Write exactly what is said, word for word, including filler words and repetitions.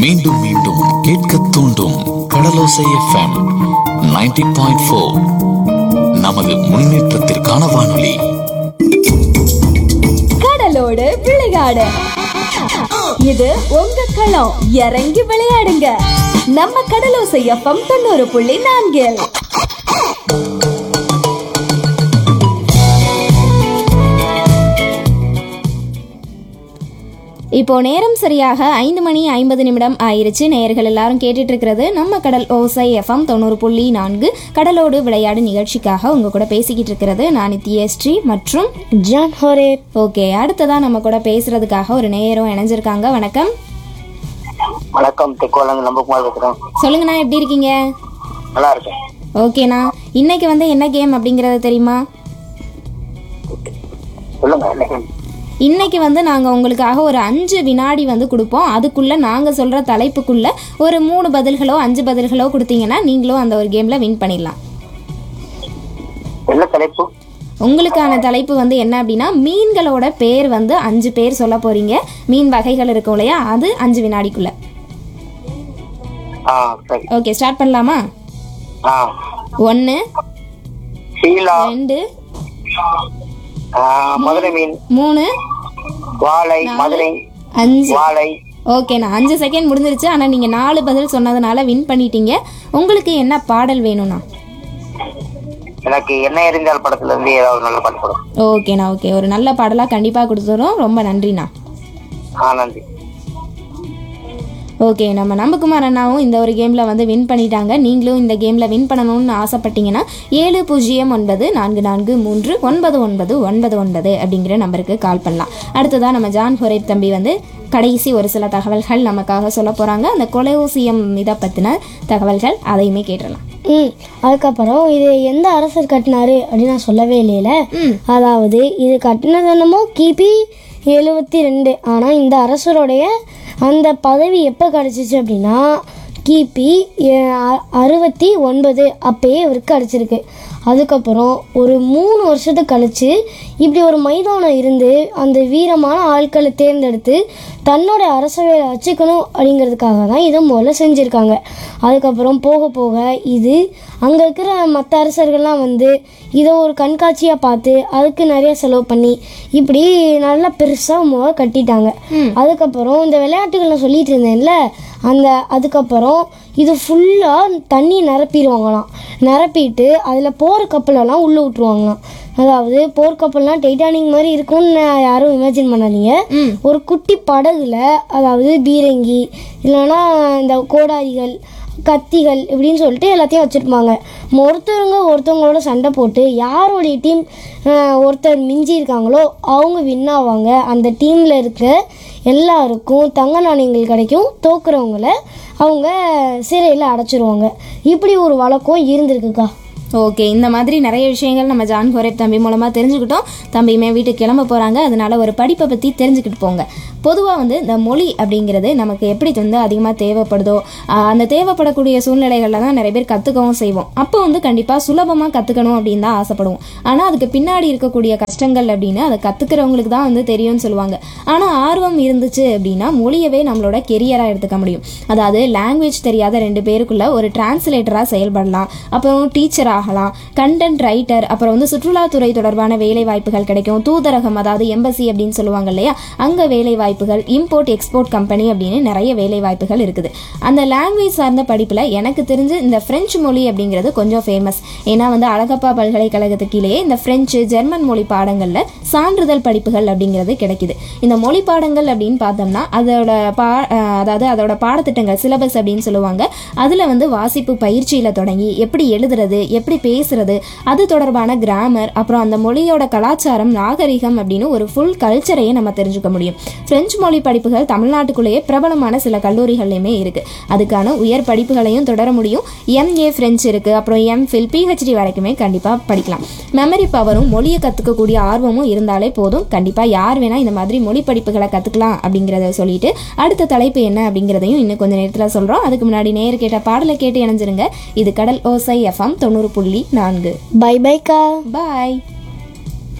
மீண்டும் மீண்டும் கேட்க தூண்டும் கடலோசை எஃப்எம் நைன்டி பாயிண்ட் ஃபோர். நமது முன்னேற்றத்திற்கான வானொலி. கடலோடு விளையாடு, இது உங்க களம். இறங்கி விளையாடுங்க, நம்ம கடலோசை எஃப்எம் தொண்ணூறு புள்ளி நான்கில். இப்போ நேரம் சரியாக ஐந்து மணி ஐம்பது நிமிடம் ஆயிருச்சு. நேயர்கள் எல்லாரும் கேட்டுட்டு இருக்கிறது நம்ம கடல் ஓசை எஃப்எம் தொண்ணூறு புள்ளி நான்கு கடலோடு விளையாடு நிகழ்ச்சிக்காக உங்க கூட பேசிக்கிட்டு இருக்கிறது நான் நித்யஸ்ரீ மற்றும் ஜான் ஹோரே. ஓகே, அடுத்ததா நம்ம கூட பேசுறதுக்காக ஒரு நேயரும் இணைஞ்சிருக்காங்க. வணக்கம். வணக்கம், தெக்கோலங்க நம்பகுமார் பேசுறேன். சொல்லுங்கண்ணா, எப்படி இருக்கீங்க? நல்லா இருக்கேன். ஓகேண்ணா, இன்னைக்கு வந்து என்ன கேம் அப்படிங்கறது தெரியுமா? சொல்லுங்க, என்ன கேம்? இன்னைக்கு வந்து நாங்கள் உங்களுக்காக ஒரு அஞ்சு வினாடி வந்து கொடுப்போம். அதுக்குள்ளே நாங்கள் சொல்கிற தலைப்புக்குள்ளே ஒரு மூணு பதில்களோ அஞ்சு பதில்களோ கொடுத்தீங்கன்னா நீங்களும் அந்த ஒரு கேமில் வின் பண்ணிடலாம். என்ன தலைப்பு? உங்களுக்கான தலைப்பு வந்து என்ன அப்படின்னா, மீன்களோட பேர் வந்து அஞ்சு பேர் சொல்ல போகிறீங்க. மீன் வகைகள் இருக்கும் இல்லையா, அது அஞ்சு வினாடிக்குள்ள. ஓகே, ஸ்டார்ட் பண்ணலாமா? ஒன்று, ரெண்டு, மதுரை மீன், மூணு, வாழை, மதுரை, அஞ்சு. வாழை. ஓகேண்ணா, அஞ்சு செகண்ட் முடிஞ்சிருச்சு. ஆனால் நீங்கள் நாலு பதில் சொன்னதுனால வின் பண்ணிட்டீங்க. உங்களுக்கு என்ன பாடல் வேணும்ண்ணா? எனக்கு என்ன எரிஞ்சால் படத்துல இருந்து ஏதாவது நல்ல பாட்டு போடும். ஓகேண்ணா, ஓகே, ஒரு நல்ல பாடலாக கண்டிப்பாக கொடுத்துறோம். ரொம்ப நன்றிண்ணா. ஆ, நன்றி. ஓகே, நம்ம நம்பகுமார் அண்ணாவும் இந்த ஒரு கேமில் வந்து வின் பண்ணிட்டாங்க. நீங்களும் இந்த கேமில் வின் பண்ணணும்னு ஆசைப்பட்டீங்கன்னா ஏழு பூஜ்ஜியம் ஒன்பது நான்கு நான்கு மூன்று ஒன்பது ஒன்பது ஒன்பது ஒன்பது அப்படிங்கிற நம்பருக்கு கால் பண்ணலாம். அடுத்ததாக நம்ம ஜான் ஹொரேப் தம்பி வந்து கடைசி ஒரு சில தகவல்கள் நமக்காக சொல்ல போகிறாங்க. அந்த கொலோசியம் இதை பற்றின தகவல்கள் அதையுமே கேட்டுடலாம். ம் அதுக்கப்புறம் இது எந்த அரசர் கட்டினாரு அப்படின்னு நான் சொல்லவே இல்லையில. அதாவது இது கட்டினது என்னமோ கிபி எழுபத்தி ரெண்டு. ஆனால் இந்த அரசருடைய அந்த பதவி எப்போ கிடச்சிச்சு அப்படின்னா கிபி அறுபத்தி ஒன்பது அப்பயே இவருக்கு கிடச்சிருக்கு. அதுக்கப்புறம் ஒரு மூணு வருஷத்துக்கு கழிச்சு இப்படி ஒரு மைதானம் இருந்து அந்த வீரமான ஆட்களை தேர்ந்தெடுத்து தன்னோட அரசவையை வச்சுக்கணும் அப்படிங்கிறதுக்காக தான் இதை முதல்ல செஞ்சுருக்காங்க. அதுக்கப்புறம் போக போக இது அங்கே இருக்கிற மற்ற அரசர்கள்லாம் வந்து இதை ஒரு கண்காட்சியாக பார்த்து அதுக்கு நிறைய செலவு பண்ணி இப்படி நல்லா பெருசாக முதல்ல கட்டிட்டாங்க. அதுக்கப்புறம் இந்த விளையாட்டுகள் நான் சொல்லிட்டு இருந்தேன்ல, அந்த அதுக்கப்புறம் இது ஃபுல்லாக தண்ணி நிரப்பிடுவாங்களாம். நிரப்பிட்டு அதில் போர் கப்பலெல்லாம் உள்ளே விட்டுருவாங்களாம். அதாவது போர்க்கப்பல்லாம் டைட்டானிக் மாதிரி இருக்கும்னு யாரும் இமேஜின் பண்ணாதீங்க. ஒரு குட்டி படகுல அதாவது பீரங்கி இல்லைன்னா இந்த கோடாரிகள், கத்திகள் இப்படின்னு சொல்லிட்டு எல்லாத்தையும் வச்சுருப்பாங்க. ஒருத்தவங்க ஒருத்தவங்களோட சண்டை போட்டு யாரோடைய டீம் ஒருத்தர் மிஞ்சி இருக்காங்களோ அவங்க வின் ஆவாங்க. அந்த டீமில் இருக்க எல்லாருக்கும் தங்க நாணயங்கள் கிடைக்கும். தோக்குறவங்கள அவங்க சிறையில் அடைச்சிருவாங்க. இப்படி ஒரு வழக்கம் இருந்திருக்குக்கா. ஓகே, இந்த மாதிரி நிறைய விஷயங்கள் நம்ம ஜான் ஹொரேப் தம்பி மூலமாக தெரிஞ்சுக்கிட்டோம். தம்பியுமே வீட்டுக்கு கிளம்ப போகிறாங்க. அதனால ஒரு படிப்பை பற்றி தெரிஞ்சுக்கிட்டு போங்க. பொதுவாக வந்து இந்த மொழி அப்படிங்கிறது நமக்கு எப்படி வந்து அதிகமாக தேவைப்படுதோ அந்த தேவைப்படக்கூடிய சூழ்நிலைகளில் தான் நிறைய பேர் கற்றுக்கவும் செய்வோம். அப்போ வந்து கண்டிப்பாக சுலபமாக கற்றுக்கணும் அப்படின்னு தான் ஆசைப்படுவோம். ஆனால் அதுக்கு பின்னாடி இருக்கக்கூடிய கஷ்டங்கள் அப்படின்னு அதை கற்றுக்கிறவங்களுக்கு தான் வந்து தெரியும்னு சொல்லுவாங்க. ஆனால் ஆர்வம் இருந்துச்சு அப்படின்னா மொழியவே நம்மளோட கெரியராக எடுத்துக்க முடியும். அதாவது லாங்குவேஜ் தெரியாத ரெண்டு பேருக்குள்ள ஒரு டிரான்ஸ்லேட்டராக செயல்படலாம். அப்புறம் டீச்சராக ஆகலாம், கண்டென்ட் ரைட்டர், அப்புறம் வந்து சுற்றுலாத்துறை தொடர்பான வேலை வாய்ப்புகள் கிடைக்கும். தூதரகம் அதாவது எம்பசி அப்படின்னு சொல்லுவாங்க இல்லையா, அங்கே வேலை வாய்ப்புகள், இம்போர்ட் எக்ஸ்போர்ட் கம்பெனி அப்படின்னு நிறைய வேலை வாய்ப்புகள் இருக்குது. அந்த லாங்குவேஜ் சார்ந்த படிப்பில் எனக்கு தெரிஞ்சு இந்த பிரெஞ்சு மொழி அப்படிங்கிறது கொஞ்சம் ஃபேமஸ். ஏன்னா வந்து அழகப்பா பல்கலைக்கழகத்துக்கு கீழே இந்த பிரெஞ்சு ஜெர்மன் மொழி பாடங்களில் சான்றிதழ் படிப்புகள் அப்படிங்கிறது கிடைக்குது. இந்த மொழி பாடங்கள் அப்படின்னு பார்த்தோம்னா அதோட பா அதாவது அதோட பாடத்திட்டங்கள் சிலபஸ் அப்படின்னு சொல்லுவாங்க. அதில் வந்து வாசிப்பு பயிற்சியில் தொடங்கி எப்படி எழுதுறது, எப்படி பேசுறது, அது தொடர்பான கிராமர், அப்புறம் அந்த மொழியோட கலாச்சாரம், நாகரிகம் அப்படின்னு ஒரு ஃபுல் கல்ச்சரையே நம்ம தெரிஞ்சுக்க முடியும். பிரெஞ்சு மொழி படிப்புகள் தமிழ்நாட்டுக்குள்ளேயே பிரபலமான சில கல்லூரிகள்லையுமே இருக்கு. அதுக்கான உயர் படிப்புகளையும் தொடர முடியும். எம்ஏ பிரெஞ்சு இருக்கு, அப்புறம் எம்ஃபில், பிஹெச்டி வரைக்குமே கண்டிப்பா படிக்கலாம். மெமரி பவரும் மொழியை கத்துக்கக்கூடிய ஆர்வமும் இருந்தாலே போதும். கண்டிப்பா யார் வேணா இந்த மாதிரி மொழி படிப்புகளை கத்துக்கலாம் அப்படிங்கிறத சொல்லிட்டு அடுத்த தலைப்பு என்ன அப்படிங்கிறதையும் இன்னும் கொஞ்சம் நேரத்தில் சொல்றோம். அதுக்கு முன்னாடி நேர் கேட்ட பாடலை கேட்டு இணைஞ்சிருங்க. இது கடல் ஓசை எஃப்எம் தொண்ணூறு புள்ளி நான்கு. பை பை கா. பாய்.